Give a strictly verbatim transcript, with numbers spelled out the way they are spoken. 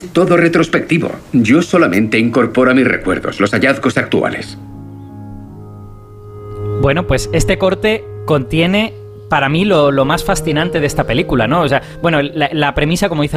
Todo retrospectivo. Yo solamente incorporo a mis recuerdos los hallazgos actuales. Bueno, pues este corte contiene, para mí, lo, lo más fascinante de esta película, ¿no? O sea, bueno, la, la premisa, como dice